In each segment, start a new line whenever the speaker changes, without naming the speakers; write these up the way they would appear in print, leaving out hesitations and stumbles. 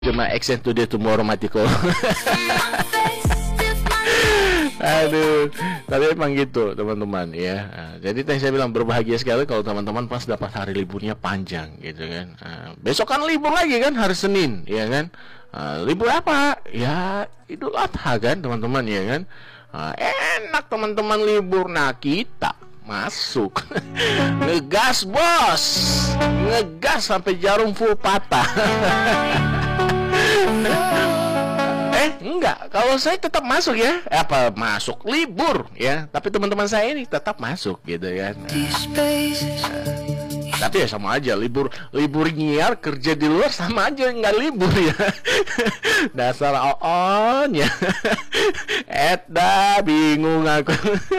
Cuma accent today tomorrow matiko. Aduh, tapi emang gitu teman-teman ya. Jadi tadi saya bilang berbahagia sekali kalau teman-teman pas dapat hari liburnya panjang gitu kan. Besok kan libur lagi kan, hari Senin ya kan. Libur apa? Ya Idul Adha kan teman-teman ya kan. Enak teman-teman libur. Nah kita masuk ngegas bos, ngegas sampai jarum full patah. Enggak, kalau saya tetap masuk ya. Masuk libur ya, tapi teman-teman saya ini tetap masuk gitu kan. Tapi ya sama aja, libur nyiar kerja di luar sama aja nggak libur ya. Dasar on ya. Eta bingung aku.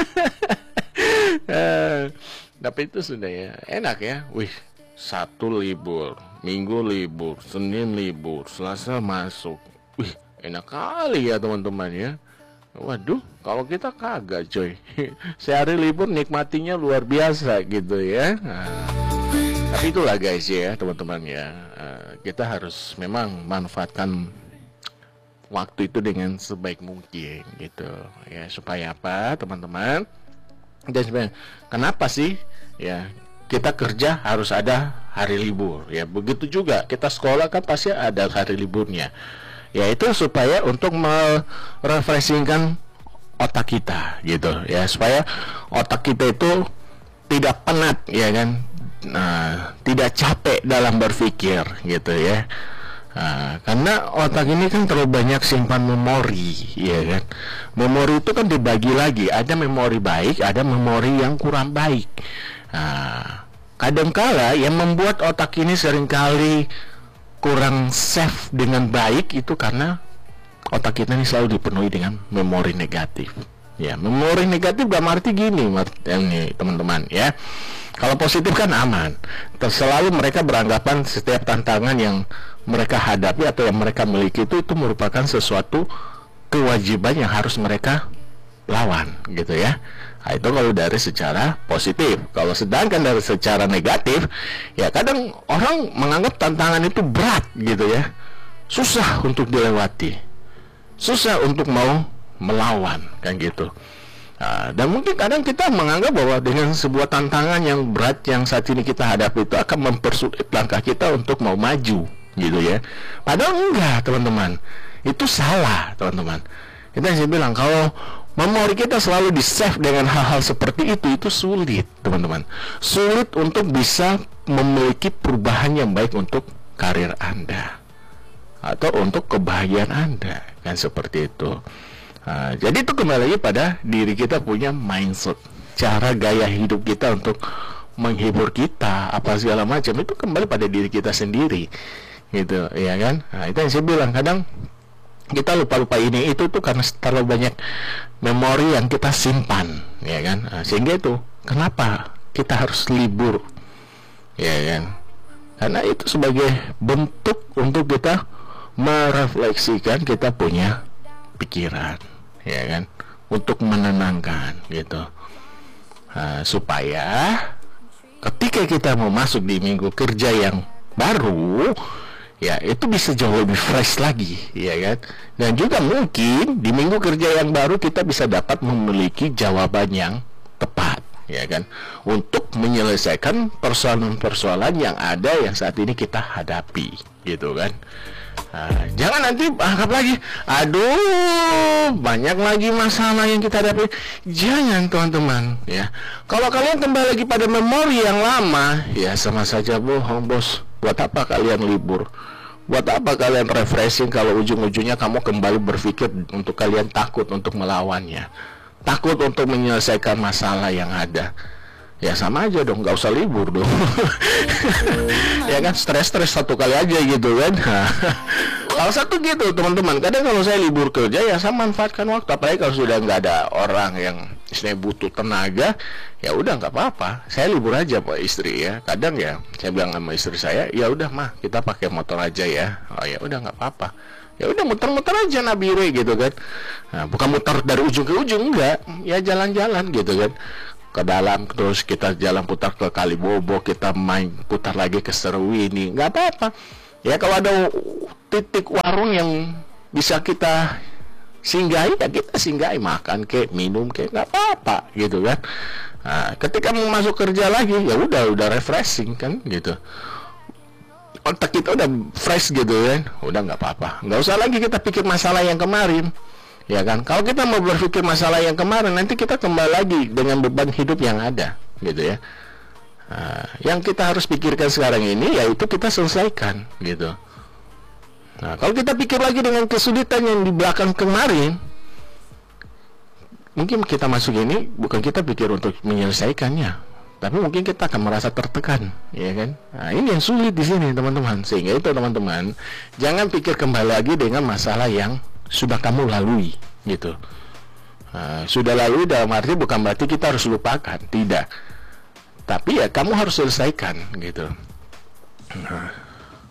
Tapi itu sudah ya enak ya. Wih, Sabtu libur, Minggu libur, Senin libur, Selasa masuk. Wih, enak kali ya teman-teman ya. Waduh, kalau kita kagak coy. Sehari libur nikmatinya luar biasa gitu ya. Tapi itulah guys ya teman-teman ya. Kita harus memang manfaatkan waktu itu dengan sebaik mungkin gitu ya. Supaya apa teman-teman? Dan sebenarnya kenapa sih ya kita kerja harus ada hari libur ya? Begitu juga kita sekolah kan pasti ada hari liburnya. Ya itu supaya untuk merefreshingkan otak kita gitu ya, supaya otak kita itu tidak penat ya kan, tidak capek dalam berpikir gitu ya. Karena otak ini kan terlalu banyak simpan memori ya kan. Memori itu kan dibagi lagi, ada memori baik, ada memori yang kurang baik. Kadangkala yang membuat otak ini seringkali kurang safe dengan baik itu karena otak kita ini selalu dipenuhi dengan memori negatif. Ya, memori negatif dalam arti gini, teman-teman ya. Kalau positif kan aman. Selalu mereka beranggapan setiap tantangan yang mereka hadapi atau yang mereka miliki itu merupakan sesuatu kewajiban yang harus mereka lawan gitu ya. Nah, itu kalau dari secara positif. Kalau sedangkan dari secara negatif, ya kadang orang menganggap tantangan itu berat gitu ya, susah untuk dilewati, susah untuk mau melawan kan gitu. Dan mungkin kadang kita menganggap bahwa dengan sebuah tantangan yang berat yang saat ini kita hadapi itu akan mempersulit langkah kita untuk mau maju gitu ya. Padahal enggak teman-teman, itu salah teman-teman. Kita bisa bilang kalau memori kita selalu di-save dengan hal-hal seperti itu sulit teman-teman. Sulit untuk bisa memiliki perubahan yang baik untuk karir Anda atau untuk kebahagiaan Anda kan seperti itu. Jadi itu kembali lagi pada diri kita punya mindset, cara gaya hidup kita untuk menghibur kita apa segala macam itu kembali pada diri kita sendiri gitu ya kan. Itu yang saya bilang kadang kita lupa-lupa ini itu tuh karena terlalu banyak memori yang kita simpan ya kan. Sehingga itu kenapa kita harus libur ya kan, karena itu sebagai bentuk untuk kita merefleksikan kita punya pikiran ya kan, untuk menenangkan gitu, supaya ketika kita mau masuk di minggu kerja yang baru ya itu bisa jauh lebih fresh lagi ya kan. Dan juga mungkin di minggu kerja yang baru kita bisa dapat memiliki jawaban yang tepat ya kan, untuk menyelesaikan persoalan-persoalan yang ada yang saat ini kita hadapi gitu kan. Jangan nanti anggap lagi, aduh banyak lagi masalah yang kita hadapi. Jangan teman-teman ya. Kalau kalian kembali lagi pada memori yang lama ya sama saja bohong bos. Buat apa kalian libur? Buat apa kalian refreshing kalau ujung-ujungnya kamu kembali berpikir untuk kalian takut untuk melawannya, takut untuk menyelesaikan masalah yang ada. Ya sama aja dong, nggak usah libur dong. Ya kan, stres satu kali aja gitu kan. Kalau satu gitu teman-teman, kadang kalau saya libur kerja ya saya manfaatkan waktu, apalagi kalau sudah nggak ada orang yang istilahnya butuh tenaga, ya udah nggak apa-apa, saya libur aja Pak istri ya. Kadang ya saya bilang sama istri saya, ya udah mah kita pakai motor aja ya. Oh ya udah nggak apa-apa, ya udah muter-muter aja Nabire gitu kan. Bukan muter dari ujung ke ujung, enggak, ya jalan-jalan gitu kan ke dalam, terus kita jalan putar ke Kalibobo, kita main putar lagi ke Serwini, nggak apa-apa. Ya kalau ada titik warung yang bisa kita singgahi, ya kita singgahi, makan kek, minum kek, nggak apa-apa gitu kan. Nah, ketika mau masuk kerja lagi, ya udah refreshing kan gitu. Otak kita udah fresh gitu kan, udah nggak apa-apa. Nggak usah lagi kita pikir masalah yang kemarin, ya kan. Kalau kita mau berpikir masalah yang kemarin, nanti kita kembali lagi dengan beban hidup yang ada, gitu ya. Nah, yang kita harus pikirkan sekarang ini, yaitu kita selesaikan, gitu. Nah, kalau kita pikir lagi dengan kesulitan yang di belakang kemarin, mungkin kita masuk ini bukan kita pikir untuk menyelesaikannya, tapi mungkin kita akan merasa tertekan, ya kan? Nah, ini yang sulit di sini, teman-teman. Sehingga itu, teman-teman, jangan pikir kembali lagi dengan masalah yang sudah kamu lalui, gitu. Nah, sudah lalu dalam arti bukan berarti kita harus lupakan, tidak. Tapi ya kamu harus selesaikan, gitu. Nah,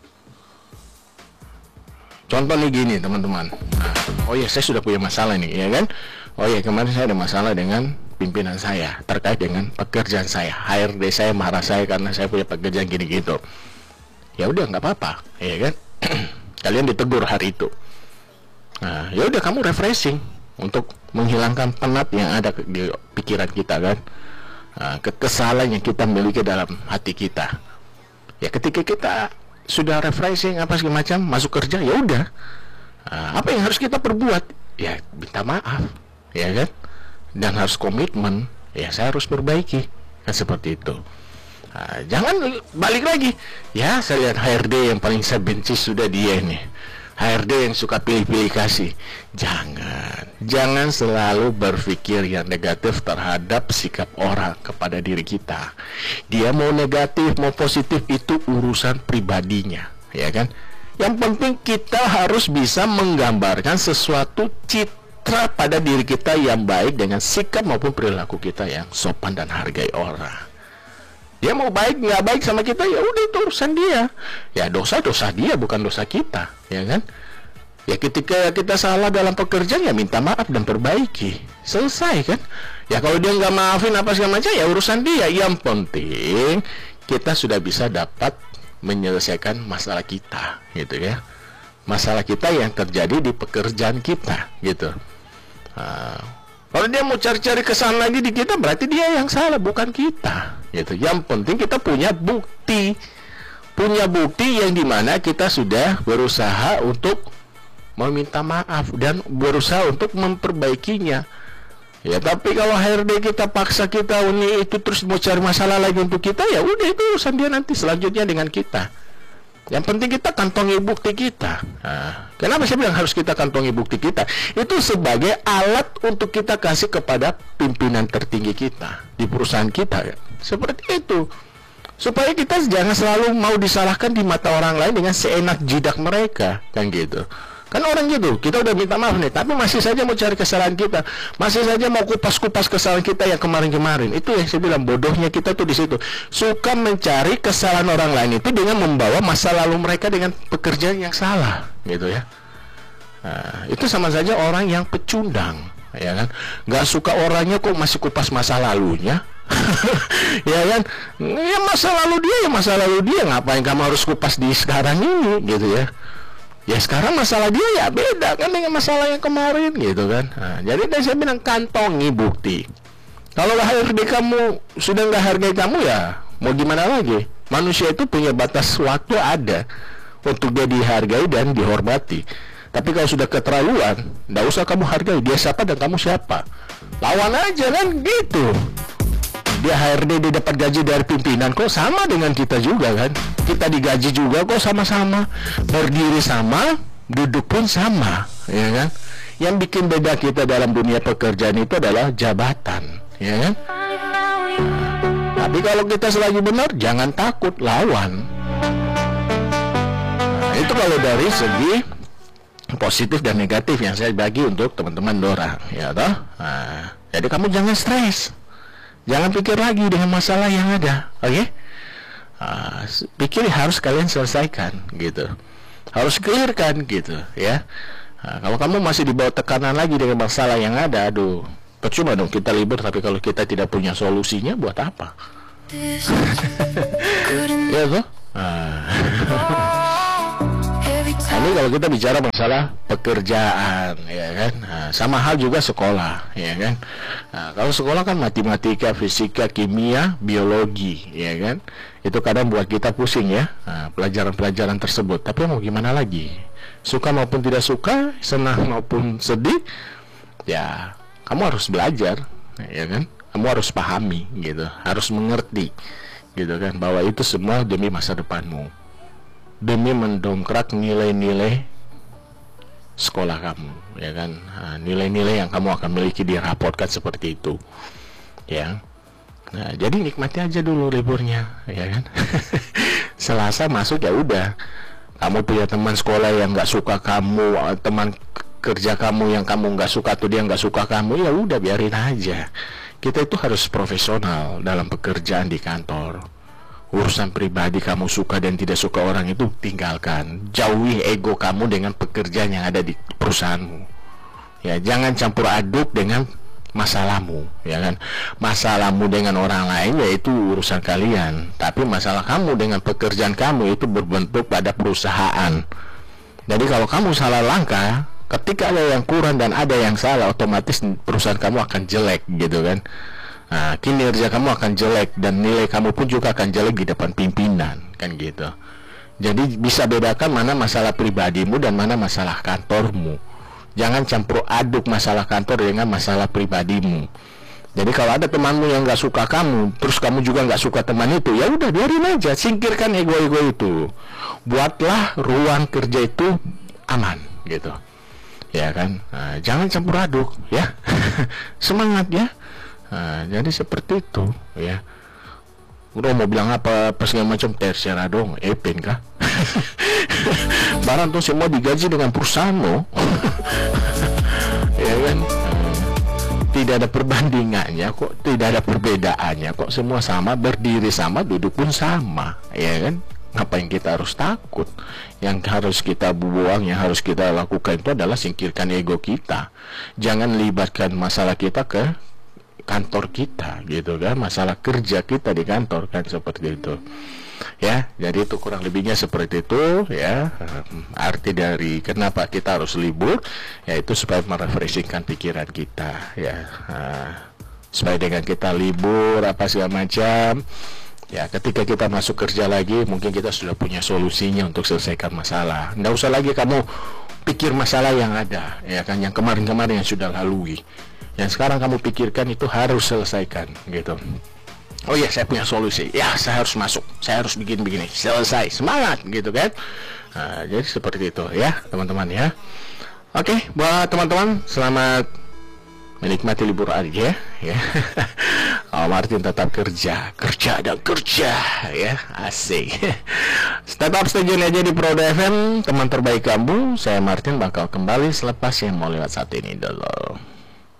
contoh nih gini, teman-teman. Oh ya, saya sudah punya masalah nih, ya kan? Oh ya, kemarin saya ada masalah dengan pimpinan saya terkait dengan pekerjaan saya. HRD saya marah saya karena saya punya pekerjaan gini gitu. Ya udah, nggak apa-apa, ya kan? Kalian ditegur hari itu. Nah, ya udah, kamu refreshing untuk menghilangkan penat yang ada di pikiran kita kan. Nah, kekesalan yang kita miliki dalam hati kita. Ya ketika kita sudah refreshing apa segala macam, masuk kerja, ya udah, apa yang harus kita perbuat? Ya minta maaf, ya kan, dan harus komitmen. Ya saya harus perbaiki, kan seperti itu. Jangan balik lagi. Ya saya lihat HRD yang paling saya benci sudah dia nih, HRD yang suka pilih-pilih kasih. Jangan selalu berpikir yang negatif terhadap sikap orang kepada diri kita. Dia mau negatif mau positif itu urusan pribadinya, ya kan. Yang penting kita harus bisa menggambarkan sesuatu citra pada diri kita yang baik dengan sikap maupun perilaku kita yang sopan dan hargai orang. Dia mau baik nggak baik sama kita, ya udah itu urusan dia. Ya dosa dia, bukan dosa kita, ya kan. Ya ketika kita salah dalam pekerjaan, ya minta maaf dan perbaiki, selesai kan. Ya kalau dia nggak maafin apa segala macam, ya urusan dia. Yang penting kita sudah bisa dapat menyelesaikan masalah kita, gitu ya. Masalah kita yang terjadi di pekerjaan kita, gitu. Kalau dia mau cari-cari kesalahan lagi di kita, berarti dia yang salah, bukan kita, gitu. Yang penting kita punya bukti yang dimana kita sudah berusaha untuk meminta maaf dan berusaha untuk memperbaikinya. Ya tapi kalau HRD kita paksa kita ini itu terus mau cari masalah lagi untuk kita, ya udah itu urusan dia nanti selanjutnya dengan kita. Yang penting kita kantongi bukti kita. Kenapa saya bilang harus kita kantongi bukti kita? Itu sebagai alat untuk kita kasih kepada pimpinan tertinggi kita di perusahaan kita, ya. Seperti itu. Supaya kita jangan selalu mau disalahkan di mata orang lain dengan seenak jidak mereka, kan gitu. Kan orang gitu, kita udah minta maaf nih, tapi masih saja mau cari kesalahan kita, masih saja mau kupas-kupas kesalahan kita yang kemarin-kemarin. Itu yang saya bilang, bodohnya kita tuh di situ. Suka mencari kesalahan orang lain itu dengan membawa masa lalu mereka dengan pekerjaan yang salah, gitu ya. Nah, itu sama saja orang yang pecundang, ya kan. Nggak suka orangnya kok masih kupas masa lalunya. Ya kan, ya masa lalu dia, ngapain kamu harus kupas di sekarang ini, gitu ya. Ya sekarang masalah dia ya beda kan dengan masalah yang kemarin, gitu kan. Nah, jadi saya bilang kantongi bukti. Kalau HRD kamu sudah nggak hargai kamu, ya mau gimana lagi? Manusia itu punya batas waktu ada untuk dia dihargai dan dihormati. Tapi kalau sudah keterlaluan, nggak usah kamu hargai dia siapa dan kamu siapa. Lawan aja kan gitu. Dia HRD, dia dapat gaji dari pimpinan, kok sama dengan kita juga kan. Kita digaji juga kok sama-sama, berdiri sama, duduk pun sama, ya kan. Yang bikin beda kita dalam dunia pekerjaan itu adalah jabatan, ya kan. Tapi kalau kita selagi benar, jangan takut, lawan. Nah, itu kalau dari segi positif dan negatif yang saya bagi untuk teman-teman Dora, ya toh. Nah, jadi kamu jangan stres. Jangan pikir lagi dengan masalah yang ada, oke? Pikir harus kalian selesaikan, gitu. Harus clearkan, gitu, ya. Kalau kamu masih dibawa tekanan lagi dengan masalah yang ada, aduh, percuma dong kita libur, tapi kalau kita tidak punya solusinya, buat apa? Ya, tuh. ini kalau kita bicara masalah pekerjaan, ya kan. Nah, sama hal juga sekolah, ya kan. Nah, kalau sekolah kan matematika, fisika, kimia, biologi, ya kan. Itu kadang buat kita pusing ya, pelajaran-pelajaran tersebut. Tapi mau gimana lagi? Suka maupun tidak suka, senang maupun sedih, ya kamu harus belajar, ya kan. Kamu harus pahami, gitu, harus mengerti, gitu kan, bahwa itu semua demi masa depanmu, demi mendongkrak nilai-nilai sekolah kamu, ya kan. Nilai-nilai yang kamu akan miliki dirapotkan seperti itu, ya. Nah, jadi nikmati aja dulu liburnya, ya kan. Selasa masuk ya udah, kamu punya teman sekolah yang nggak suka kamu, teman kerja kamu yang kamu nggak suka atau dia nggak suka kamu, ya udah biarin aja. Kita itu harus profesional dalam pekerjaan di kantor. Urusan pribadi kamu suka dan tidak suka orang itu tinggalkan. Jauhi ego kamu dengan pekerjaan yang ada di perusahaanmu. Ya, jangan campur aduk dengan masalahmu, ya kan. Masalahmu dengan orang lain yaitu urusan kalian, tapi masalah kamu dengan pekerjaan kamu itu berbentuk pada perusahaan. Jadi kalau kamu salah langkah, ketika ada yang kurang dan ada yang salah, otomatis perusahaan kamu akan jelek, gitu kan. Nah, kinerja kamu akan jelek dan nilai kamu pun juga akan jelek di depan pimpinan, kan gitu. Jadi bisa bedakan mana masalah pribadimu dan mana masalah kantormu. Jangan campur aduk masalah kantor dengan masalah pribadimu. Jadi kalau ada temanmu yang nggak suka kamu, terus kamu juga nggak suka teman itu, ya udah biarin aja, singkirkan ego-ego itu. Buatlah ruang kerja itu aman, gitu. Ya kan, nah, jangan campur aduk, ya. Semangat ya. Nah, jadi seperti itu, ya. Udah mau bilang apa segala macam, terserah dong, Epin kah? Barang tuh semua digaji dengan perusahaanmu. Ya kan, tidak ada perbandingannya kok, tidak ada perbedaannya kok, semua sama, berdiri sama, duduk pun sama, ya kan. Ngapain kita harus takut? Yang harus kita buang, yang harus kita lakukan itu adalah singkirkan ego kita. Jangan libatkan masalah kita ke kantor kita, gitu kan. Masalah kerja kita di kantor kan, seperti itu. Ya, jadi itu kurang lebihnya seperti itu, ya. Arti dari kenapa kita harus libur, yaitu supaya merefreshingkan pikiran kita, ya. Supaya dengan kita libur apa segala macam, ya, ketika kita masuk kerja lagi, mungkin kita sudah punya solusinya untuk selesaikan masalah. Nggak usah lagi kamu pikir masalah yang ada, ya kan, yang kemarin-kemarin yang sudah lalui. Yang sekarang kamu pikirkan itu harus selesaikan, gitu. Oh ya, saya punya solusi. Ya, saya harus masuk. Saya harus bikin begini. Selesai. Semangat, gitu kan. Nah, jadi seperti itu ya, teman-teman ya. Oke, buat teman-teman, selamat menikmati libur aja ya. Oh, Martin tetap kerja dan kerja ya, asik. Stay up, stay tune aja di Prodo FM, teman terbaik kamu. Saya Martin bakal kembali selepas yang mau lewat saat ini dulu.